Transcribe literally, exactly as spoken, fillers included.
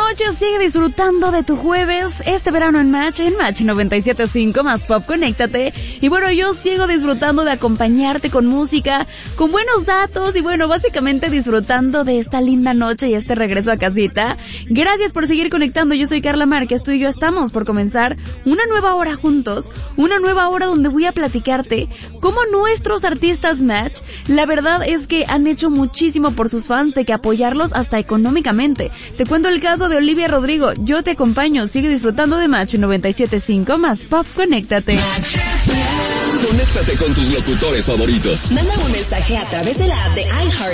noches, sigue disfrutando de tu jueves, este verano en Match, en Match noventa y siete punto cinco, más pop, conéctate. Y bueno, yo sigo disfrutando de acompañarte con música, con buenos datos y bueno, básicamente disfrutando de esta linda noche y este regreso a casita. Gracias por seguir conectando, yo soy Carla Márquez, tú y yo estamos por comenzar una nueva hora juntos, una nueva hora donde voy a platicarte cómo nuestros artistas Match, la verdad es que han hecho muchísimo por sus fans, de que apoyarlos hasta económicamente. Te cuento el caso de Olivia Rodrigo, yo te acompaño, sigue disfrutando de Match noventa y siete punto cinco, más pop, conéctate. Conéctate con tus locutores favoritos. Manda un mensaje a través de la app de iHeart